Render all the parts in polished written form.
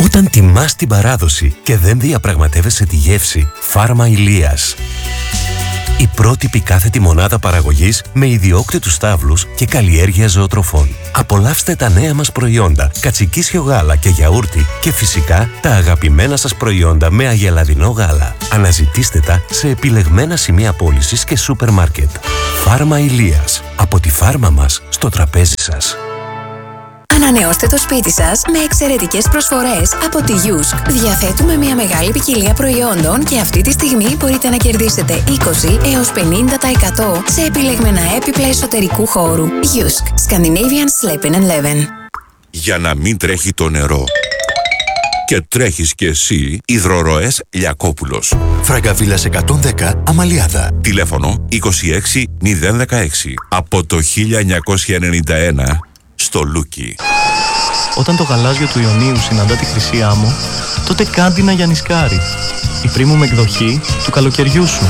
Όταν τιμάς την παράδοση και δεν διαπραγματεύεσαι τη γεύση, Φάρμα Ηλίας. Η πρότυπη κάθετη μονάδα παραγωγής με ιδιόκτητους στάβλους και καλλιέργεια ζωοτροφών. Απολαύστε τα νέα μας προϊόντα, κατσικίσιο γάλα και γιαούρτι και φυσικά τα αγαπημένα σας προϊόντα με αγελαδινό γάλα. Αναζητήστε τα σε επιλεγμένα σημεία πώλησης και σούπερ μάρκετ. Φάρμα Ηλίας. Από τη φάρμα μας στο τραπέζι σας. Ανανεώστε το σπίτι σας με εξαιρετικές προσφορές από τη Yusk. Διαθέτουμε μια μεγάλη ποικιλία προϊόντων και αυτή τη στιγμή μπορείτε να κερδίσετε 20 έως 50% σε επιλεγμένα έπιπλα εσωτερικού χώρου. Yusk. Scandinavian Sleeping and Leven. Για να μην τρέχει το νερό και τρέχεις κι εσύ, υδροροές Λιακόπουλος. Φραγκαβίλας 110 Αμαλιάδα. Τηλέφωνο 26016. Από το 1991 στο Λούκι. Όταν το γαλάζιο του Ιωνίου συναντά τη χρυσή άμμο, τότε κάντι να γιανισκάρει. Η premium εκδοχή του καλοκαιριού σου.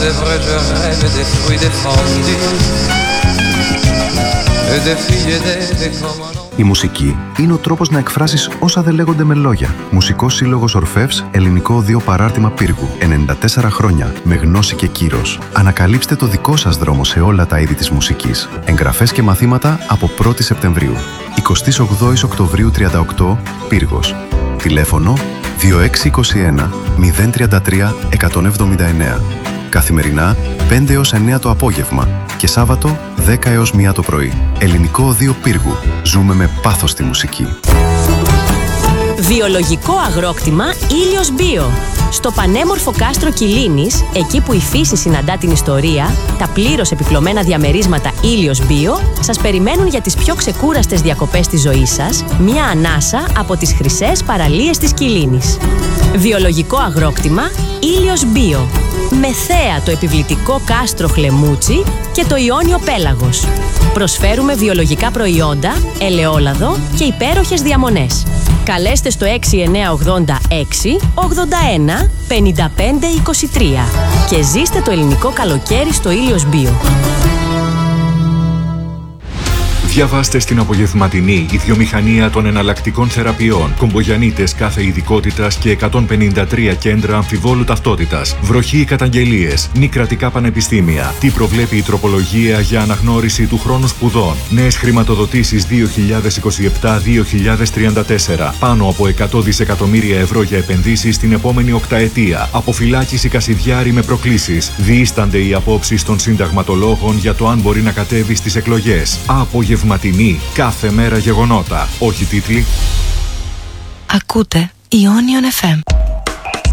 Η μουσική είναι ο τρόπος να εκφράσεις όσα δεν λέγονται με λόγια. Μουσικός Σύλλογος Ορφεύς, ελληνικό οδείο παράρτημα Πύργου. 94 χρόνια, με γνώση και κύρος. Ανακαλύψτε το δικό σας δρόμο σε όλα τα είδη της μουσικής. Εγγραφές και μαθήματα από 1η Σεπτεμβρίου. 28 Οκτωβρίου 38, Πύργος. Τηλέφωνο 2621 033 179. Καθημερινά 5 έως 9 το απόγευμα και Σάββατο 10 έως 1 το πρωί. Ελληνικό οδείο Πύργου. Ζούμε με πάθος τη μουσική. Βιολογικό αγρόκτημα Ήλιος Μπίο. Στο πανέμορφο κάστρο Κιλίνης, εκεί που η φύση συναντά την ιστορία, τα πλήρως επιπλωμένα διαμερίσματα Ήλιος Μπίο σας περιμένουν για τις πιο ξεκούραστες διακοπές της ζωής σας, μια ανάσα από τις χρυσές παραλίες της Κιλίνης. Βιολογικό αγρόκτημα Ήλιος Μπίο. Με θέα το επιβλητικό κάστρο Χλεμούτσι και το Ιόνιο Πέλαγος. Προσφέρουμε βιολογικά προϊόντα, ελαιόλαδο και υπέροχες διαμονές. Καλέστε στο 6986 81 55 23 και ζήστε το ελληνικό καλοκαίρι στο Ήλιος Μπίο. Διαβάστε στην απογευματινή η βιομηχανία των εναλλακτικών θεραπείων. Κομπογιανίτες κάθε ειδικότητας και 153 κέντρα αμφιβόλου ταυτότητας. Βροχή καταγγελίες. Νικρατικά πανεπιστήμια. Τι προβλέπει η τροπολογία για αναγνώριση του χρόνου σπουδών. Νέες χρηματοδοτήσεις 2027-2034. Πάνω από 100 δισεκατομμύρια ευρώ για επενδύσεις την επόμενη οκταετία. Αποφυλάκηση Κασιδιάρη με προκλήσεις. Διείστανται οι απόψεις των συνταγματολόγων για το αν μπορεί να κατέβει στις εκλογές. Απογευματινή, κάθε μέρα γεγονότα. Όχι τίτλοι. Ακούτε Ionion FM.